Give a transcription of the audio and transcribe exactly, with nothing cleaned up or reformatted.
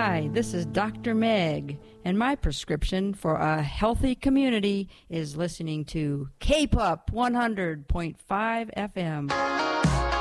Hi, this is Doctor Meg, and my prescription for a healthy community is listening to K-Pop one hundred point five F M.